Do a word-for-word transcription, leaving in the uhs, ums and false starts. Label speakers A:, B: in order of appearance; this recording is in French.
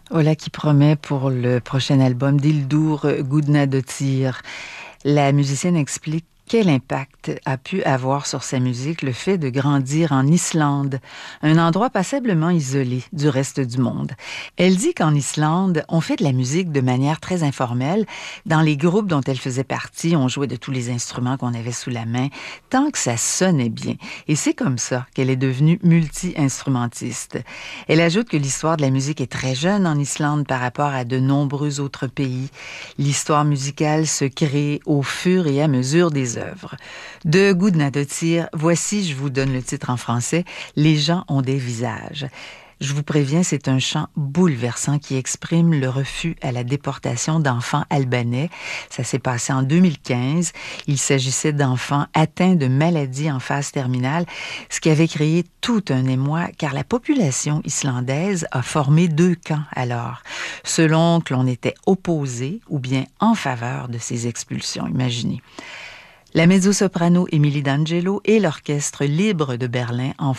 A: Voilà qui promet pour le prochain album d'Ildur Gudnadottir. La musicienne explique quel impact a pu avoir sur sa musique le fait de grandir en Islande, un endroit passablement isolé du reste du monde. Elle dit qu'en Islande, on fait de la musique de manière très informelle. Dans les groupes dont elle faisait partie, on jouait de tous les instruments qu'on avait sous la main, tant que ça sonnait bien. Et c'est comme ça qu'elle est devenue multi-instrumentiste. Elle ajoute que l'histoire de la musique est très jeune en Islande par rapport à de nombreux autres pays. L'histoire musicale se crée au fur et à mesure des œuvres. De Gudnadottir, voici, je vous donne le titre en français, « Les gens ont des visages ». Je vous préviens, c'est un chant bouleversant qui exprime le refus à la déportation d'enfants albanais. Ça s'est passé en deux mille quinze. Il s'agissait d'enfants atteints de maladies en phase terminale, ce qui avait créé tout un émoi, car la population islandaise a formé deux camps alors, selon que l'on était opposé ou bien en faveur de ces expulsions, imaginez. La mezzo-soprano Émilie D'Angelo et l'Orchestre libre de Berlin en